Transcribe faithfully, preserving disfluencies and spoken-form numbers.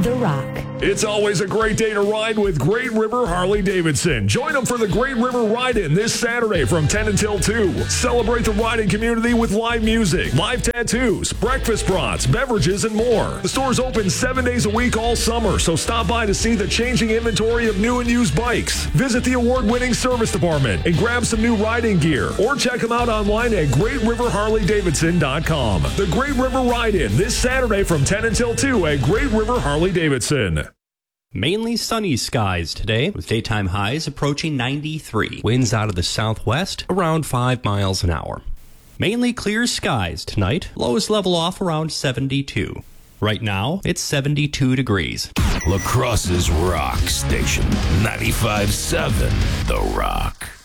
The Rock. It's always a great day to ride with Great River Harley-Davidson. Join them for the Great River Ride-In this Saturday from ten until two. Celebrate the riding community with live music, live tattoos, breakfast brats, beverages, and more. The store's open seven days a week all summer, so stop by to see the changing inventory of new and used bikes. Visit the award-winning service department and grab some new riding gear, or check them out online at great river harley davidson dot com. The Great River Ride-In this Saturday from ten until two at Great River Harley-Davidson. Mainly sunny skies today, with daytime highs approaching ninety-three. Winds out of the southwest around five miles an hour. Mainly clear skies tonight. Lows level off around seventy-two. Right now, it's seventy-two degrees. La Crosse's Rock Station, ninety-five point seven The Rock.